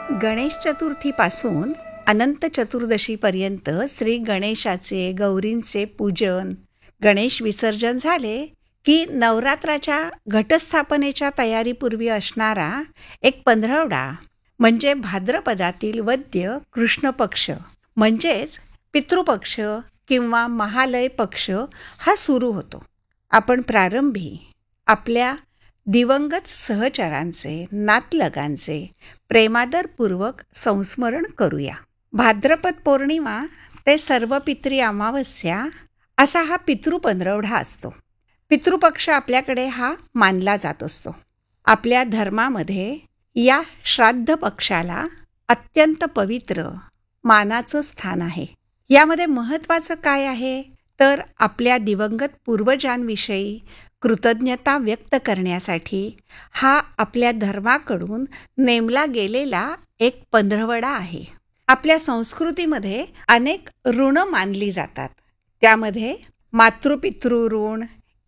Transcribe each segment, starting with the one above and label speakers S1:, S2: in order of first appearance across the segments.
S1: गणेश चतुर्थीपासून अनंत चतुर्दशीपर्यंत श्री गणेशाचे गौरींचे पूजन, गणेश विसर्जन झाले की नवरात्राच्या घटस्थापनेच्या तयारीपूर्वी असणारा एक पंधरवडा म्हणजे भाद्रपदातील वद्य कृष्ण पक्ष म्हणजेच पितृपक्ष किंवा महालय पक्ष हा सुरू होतो. आपण प्रारंभी आपल्या दिवंगत सहचरांचे, नातलगांचे प्रेमादरपूर्वक संस्मरण करूया. भाद्रपद पौर्णिमा ते सर्वपित्री अमावस्या असा हा पितृपंधरवडा असतो. पितृपक्ष आपल्याकडे हा मानला जात असतो. आपल्या धर्मामध्ये या श्राद्ध पक्षाला अत्यंत पवित्र मानाचं स्थान आहे. यामध्ये महत्त्वाचं काय आहे तर आपल्या दिवंगत पूर्वजांविषयी कृतज्ञता व्यक्त करण्यासाठी हा आपल्या धर्माकडून नेमला गेलेला एक पंधरवडा आहे. आपल्या संस्कृतीमध्ये अनेक ऋण मानली जातात. त्यामध्ये मातृपितृ ऋण,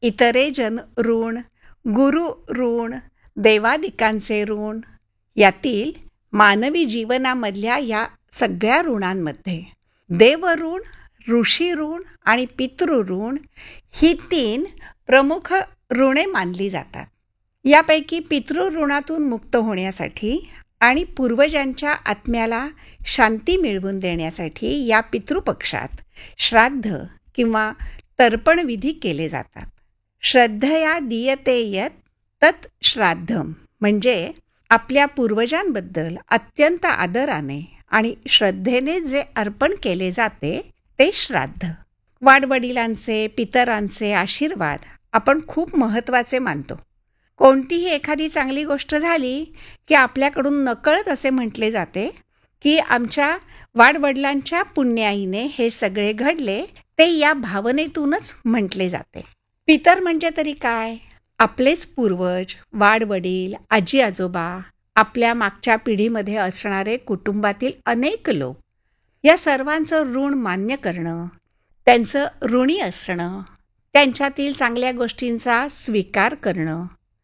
S1: इतरेजन ऋण, गुरु ऋण, देवादिकांचे ऋण. यातील मानवी जीवनामधल्या या सगळ्या ऋणांमध्ये देवऋण, ऋषी ऋण आणि पितृऋण ही 3 प्रमुख ऋणे मानली जातात. यापैकी पितृऋणातून मुक्त होण्यासाठी आणि पूर्वजांच्या आत्म्याला शांती मिळवून देण्यासाठी या पितृपक्षात श्राद्ध किंवा तर्पणविधी केले जातात. श्रद्धया दीयते यत् तत् श्राद्धम म्हणजे आपल्या पूर्वजांबद्दल अत्यंत आदराने आणि श्रद्धेने जे अर्पण केले जाते ते श्राद्ध. वाडवडिलांचे, पितरांचे आशीर्वाद आपण खूप महत्त्वाचे मानतो. कोणतीही एखादी चांगली गोष्ट झाली की आपल्याकडून नकळत असे म्हटले जाते की आमच्या वाडवडिलांच्या पुण्याईने हे सगळे घडले, ते या भावनेतूनच म्हटले जाते. पितर म्हणजे तरी काय? आपलेच पूर्वज, वाडवडील, आजी आजोबा, आपल्या मागच्या पिढीमध्ये असणारे कुटुंबातील अनेक लोक, या सर्वांचं ऋण मान्य करणं, त्यांचं ऋणी असणं, त्यांच्यातील चांगल्या गोष्टींचा स्वीकार करणं,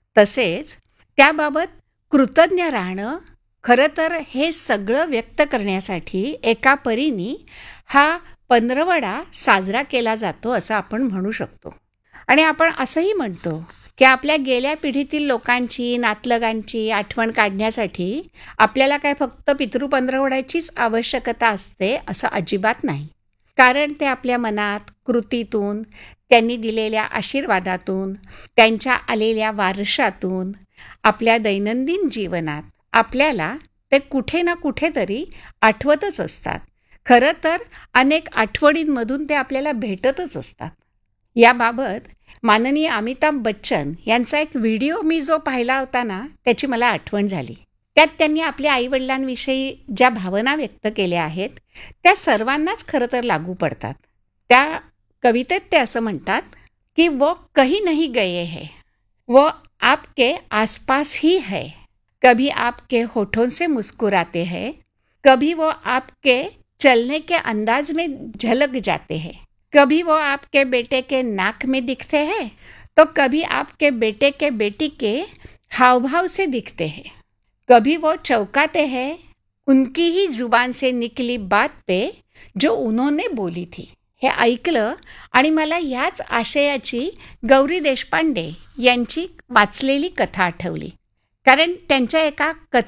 S1: तसेच त्याबाबत कृतज्ञ राहणं, खरं तर हे सगळं व्यक्त करण्यासाठी एका परीने हा पंधरवडा साजरा केला जातो असं आपण म्हणू शकतो. आणि आपण असंही म्हणतो की आपल्या गेल्या पिढीतील लोकांची, नातलगांची आठवण काढण्यासाठी आपल्याला काय फक्त पितृपंधरवड्याचीच आवश्यकता असते असं अजिबात नाही. कारण ते आपल्या मनात, कृतीतून, त्यांनी दिलेल्या आशीर्वादातून, त्यांच्या आलेल्या वारशातून, आपल्या दैनंदिन जीवनात आपल्याला ते कुठे ना कुठेतरी आठवतच असतात. खरं तर अनेक आठवणींमधून ते आपल्याला भेटतच असतात. याबाबत माननीय अमिताभ बच्चन यांचा एक व्हिडिओ मी जो पाहिला होता ना, त्याची मला आठवण झाली. त्यात त्यांनी आपल्या आईवडिलांविषयी ज्या भावना व्यक्त केल्या आहेत त्या सर्वांनाच खरं तर लागू पडतात. त्या कवितेत ते असं म्हणतात की वो कहीं नहीं गए है, वो आपके आसपास ही है, कभी आपके होठों से मुस्कुराते हैं, कभी वो आपके चलने के अंदाज में झलक जाते हैं, कभी वो आपके बेटे के नाक में दिखते हैं तो कभी आपके बेटे के बेटी के हाव भाव से दिखते हैं, कभी वो चौंकाते हैं उनकी ही जुबान से निकली बात पे जो उन्होंने बोली थी. हे ऐकलं आणि मला याच आशयाची गौरी देशपांडे यांची वाचलेली कथा आठवली. कारण त्यांच्या एका